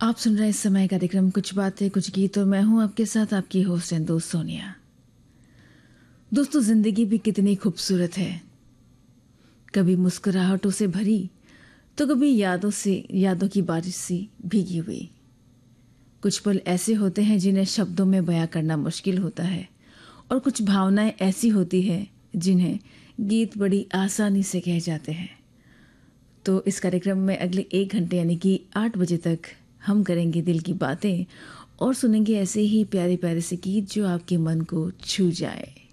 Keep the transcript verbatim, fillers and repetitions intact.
आप सुन रहे हैं इस समय कार्यक्रम कुछ बातें कुछ गीत और मैं हूं आपके साथ आपकी होस्ट एंड दोस्त सोनिया। दोस्तों, जिंदगी भी कितनी खूबसूरत है, कभी मुस्कुराहटों से भरी तो कभी यादों से यादों की बारिश सी भीगी हुई। कुछ पल ऐसे होते हैं जिन्हें शब्दों में बयां करना मुश्किल होता है और कुछ भावनाएं ऐसी होती हैं जिन्हें गीत बड़ी आसानी से कह जाते हैं। तो इस कार्यक्रम में अगले एक घंटे यानी कि आठ बजे तक हम करेंगे दिल की बातें और सुनेंगे ऐसे ही प्यारे प्यारे से गीत जो आपके मन को छू जाए।